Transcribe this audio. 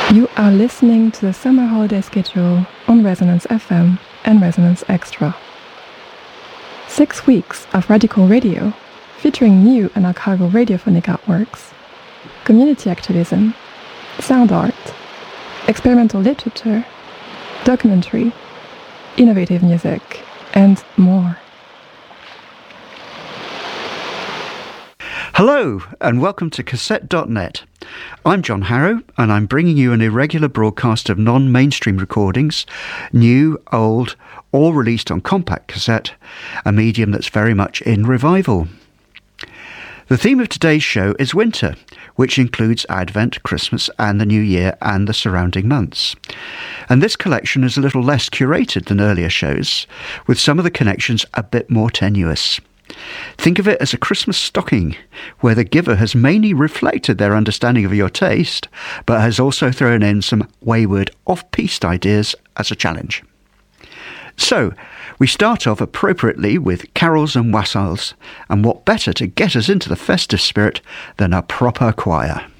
You are listening to the summer holiday schedule on Resonance FM and Resonance Extra. 6 weeks of radical radio featuring new and archival radiophonic artworks, community activism, sound art, experimental literature, documentary, innovative music, and more. Hello, and welcome to Cassette.net. I'm John Harrow, and I'm bringing you an irregular broadcast of non-mainstream recordings, new, old, all released on compact cassette, a medium that's very much in revival. The theme of today's show is winter, which includes Advent, Christmas and the New Year and the surrounding months. And this collection is a little less curated than earlier shows, with some of the connections a bit more tenuous. Think of it as a Christmas stocking, where the giver has mainly reflected their understanding of your taste, but has also thrown in some wayward, off-piste ideas as a challenge. So, we start off appropriately with carols and wassails, and what better to get us into the festive spirit than a proper choir.